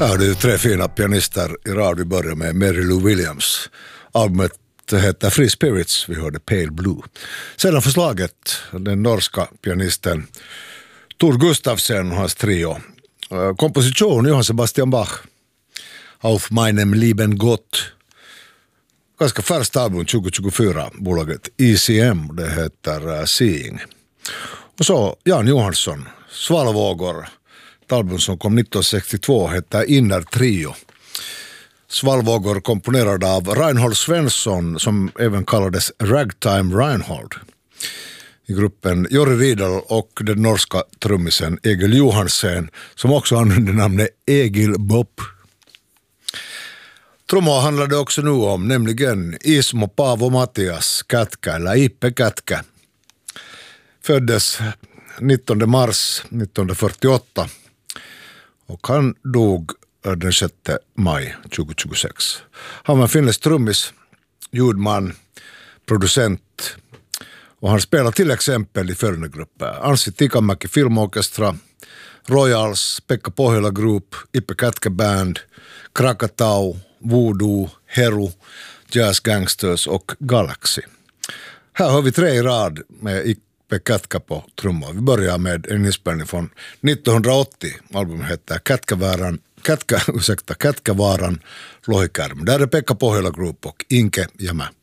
Ja, det är 3 fina pianister i rad. Vi börjar med Mary Lou Williams. Albumet heter Free Spirits, vi hörde Pale Blue. Sedan förslaget, den norska pianisten Tor Gustafsson och hans trio. Komposition Johann Sebastian Bach. Auf meinem lieben Gott. Ganska färskt album 2024, bolaget ECM, det heter Seeing. Och så Jan Johansson, Svalvågor. Ett album som kom 1962 heter Inner Trio. Svalvågor komponerad av Reinhold Svensson, som även kallades Ragtime Reinhold. I gruppen Jori Riedel och den norska trummisen Egil Johansen, som också använde namnet Egil Bopp. Trummor handlade också nu om, nämligen Ismo Paavo Matias Kätkä, eller Ippe Kätkä. Föddes 19 mars 1948 och han dog den 6 maj 2026. Han var en finländsk trummis, ljudman, producent och han spelar till exempel i följande grupper: Anssi Tikamäki Filmorkestra, Royals, Pekka Pohjola Group, Ippe Kätkä Band, Krakatau, Voodoo, Heru, Jazz Gangsters och Galaxy. Här har vi 3 i rad med Ippe Kätkä på trummor. Vi börjar med en inspelning från 1980. Albumet heter Kätkävaaran Lohikärm. Där är Pekka Pohjola Group och Inke Jämä.